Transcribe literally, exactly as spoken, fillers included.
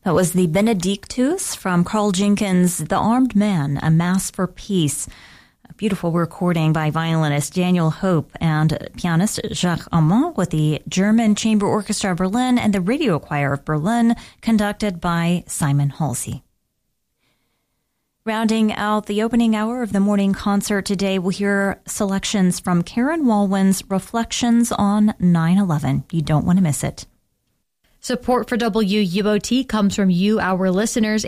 That was the Benedictus from Carl Jenkins' The Armed Man, A Mass for Peace. A beautiful recording by violinist Daniel Hope and pianist Jacques Amand with the German Chamber Orchestra of Berlin and the Radio Choir of Berlin, conducted by Simon Halsey. Rounding out the opening hour of the morning concert today, we'll hear selections from Karen Walwyn's Reflections on nine eleven. You don't want to miss it. Support for W U O T comes from you, our listeners,